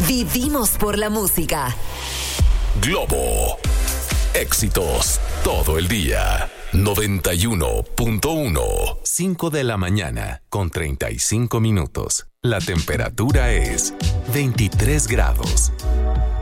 Vivimos por la música. Globo. Éxitos todo el día. 91.1. 5 de la mañana con 35 minutos. La temperatura es 23 grados.